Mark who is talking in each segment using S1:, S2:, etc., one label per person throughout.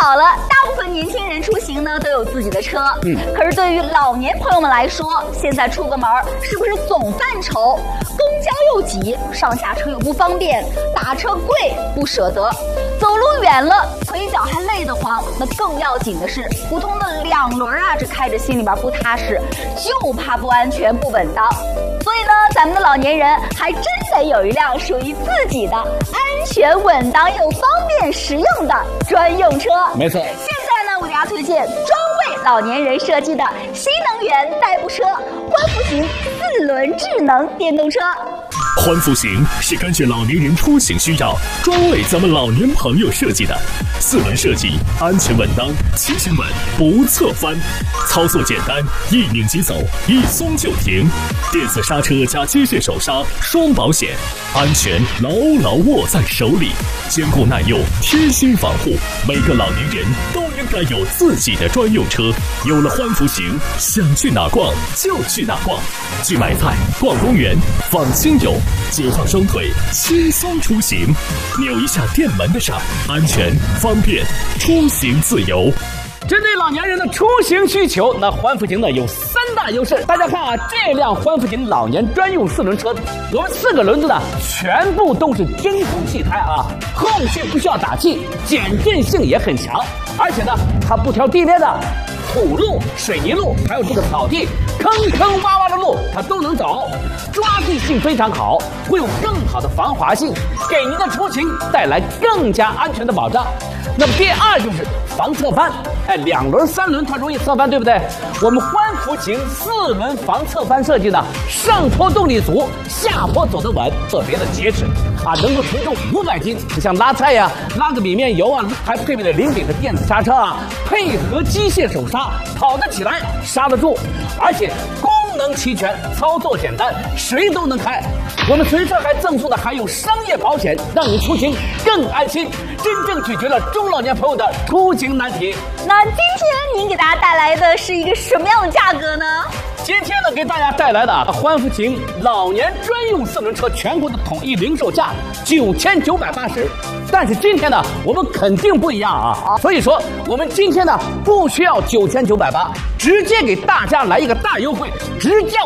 S1: 好了，大部分年轻人出行呢都有自己的车，可是对于老年朋友们来说，现在出个门是不是总犯愁？公交又挤，上下车又不方便，打车贵不舍得，走路远了腿脚还累得慌。那更要紧的是，普通的两轮啊，这开着心里边不踏实，就怕不安全不稳当。所以呢，咱们的老年人还真得有一辆属于自己的安全稳当又方便实用的专用车。
S2: 没错。
S1: 现在呢，我给大家推荐专为老年人设计的新能源代步车欢福行4轮智能电动车。
S3: 欢福行是根据老年人出行需要，专为咱们老年朋友设计的4轮设计，安全稳当，骑行稳，不侧翻，操作简单，一拧即走，一松就停，电子刹车加机械手刹，双保险，安全牢牢握在手里，坚固耐用，贴心防护。每个老年人都应该有自己的专用车。有了欢福行，想去哪逛就去哪逛，去买菜、逛公园，放心游，解放双腿，轻松出行。扭一下电门的刹，安全方便，出行自由。
S2: 针对老年人的出行需求，那欢福行呢有3大优势。大家看啊，这辆欢福行老年专用4轮车，我们4个轮子呢全部都是真空气胎啊，后续不需要打气，减震性也很强，而且呢它不挑地面的土路、水泥路，还有这个草地、坑坑洼洼的路，它都能走，抓地性非常好，会有更好的防滑性，给您的出行带来更加安全的保障。那么第二就是防侧翻，2轮、3轮它容易侧翻，对不对？我们欢福行4轮防侧翻设计呢，上坡动力足，下坡走得稳，特别的结实啊，能够承重500斤。像拉菜呀、拉个米面油啊，还配备了灵敏的电子刹车啊，配合机械手刹，跑得起来，刹得住，而且功能齐全，操作简单，谁都能开。我们随车还赠送的还有商业保险，让你出行更安心，真正解决了中老年朋友的出行难题。
S1: 那今天您给大家带来的是一个什么样的价格呢？
S2: 今天呢，给大家带来的欢福行老年专用4轮车全国的统一零售价9980，但是今天呢，我们肯定不一样啊！所以说，我们今天呢不需要9980，直接给大家来一个大优惠，直降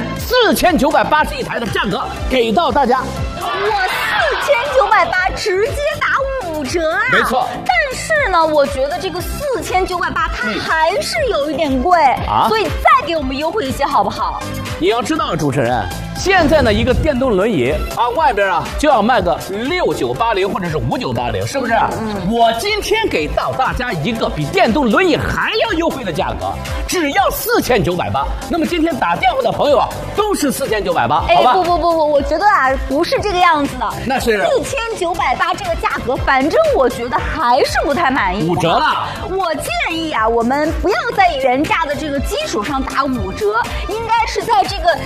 S2: 5000，4980一台的价格给到大家。
S1: 我4980直接打5折啊！
S2: 没错。
S1: 但是呢，我觉得这个4980它还是有一点贵啊，所以再给我们优惠一些好不好？
S2: 你要知道，主持人，现在呢一个电动轮椅啊，外边啊就要卖个6980或者是5980，是不是？我今天给到大家一个比电动轮椅还要优惠的价格，只要4980。那么今天打电话的朋友啊，都是4980，好吧？
S1: 不，我觉得啊不是这个样子的。
S2: 那是
S1: 4980这个价格，反正我觉得还是不太满意。
S2: 5折了。
S1: 我建议啊，我们不要在原价的这个基础上打5折，应该是在这个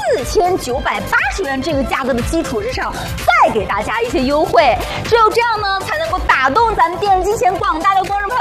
S1: 4980元这个价格的基础之上，再给大家一些优惠。只有这样呢，才能够打动咱们电视机前广大的观众朋友。